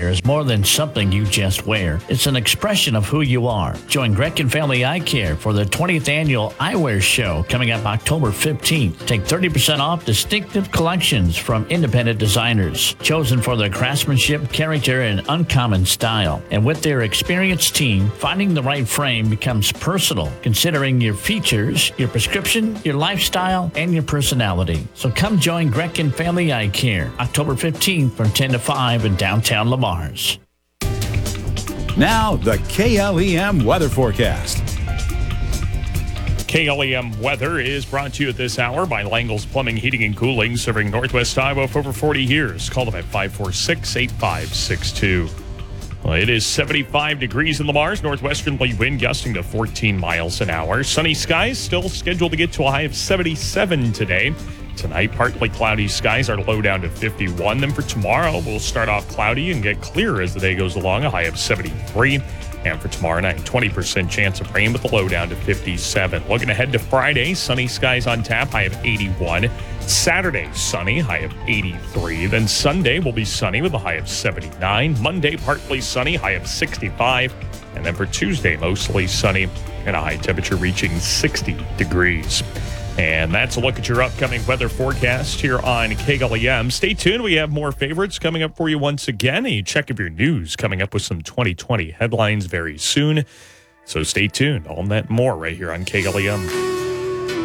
is more than something you just wear. It's an expression of who you are. Join Greckin Family Eye Care for the 20th Annual Eyewear Show coming up October 15th. Take 30% off distinctive collections from independent designers, chosen for their craftsmanship, character, and uncommon style. And with their experienced team, finding the right frame becomes personal, considering your features, your prescription, your lifestyle, and your personality. So come join Greckin Family Eye Care October 15th from 10 to 5 in downtown Lamar's. Now, the KLEM weather forecast. KLEM weather is brought to you at this hour by Langle's Plumbing, Heating, and Cooling, serving Northwest Iowa for over 40 years. Call them at 546-8562. Well, it is 75 degrees in Lamar's, northwesterly wind gusting to 14 miles an hour. Sunny skies still scheduled to get to a high of 77 today. Tonight, partly cloudy skies, are low down to 51. Then for tomorrow, we'll start off cloudy and get clearer as the day goes along, a high of 73. And for tomorrow night, 20% chance of rain with the low down to 57. Looking ahead to Friday, sunny skies on tap, high of 81. Saturday, sunny, high of 83. Then Sunday will be sunny with a high of 79. Monday, partly sunny, high of 65. And then for Tuesday, mostly sunny and a high temperature reaching 60 degrees. And that's a look at your upcoming weather forecast here on KLEM. Stay tuned. We have more favorites coming up for you once again. A check of your news coming up with some 2020 headlines very soon. So stay tuned. All that and more right here on KLEM.